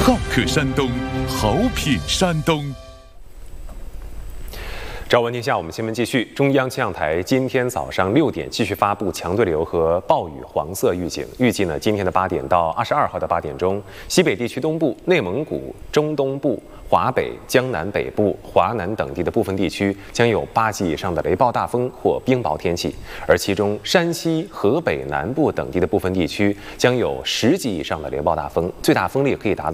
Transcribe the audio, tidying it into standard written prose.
好客山东，好品山东。 朝闻天下，我们新闻继续。中央气象台今天早上6点继续发布强对流和暴雨黄色预警，预计呢今天的8点到22号的8点钟，西北地区东部、内蒙古、中东部、华北、江南北部、华南等地的部分地区将有8级以上的雷暴大风或冰雹天气，而其中山西、河北南部等地的部分地区将有10级以上的雷暴大风，最大风力可以达到